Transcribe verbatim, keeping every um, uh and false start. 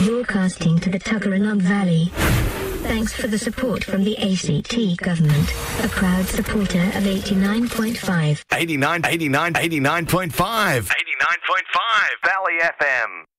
broadcasting to the Tuggeranong Valley. Thanks for the support from the A C T government, a proud supporter of eighty-nine point five. eighty-nine, eighty-nine, eighty-nine point five. eighty-nine point five Valley F M.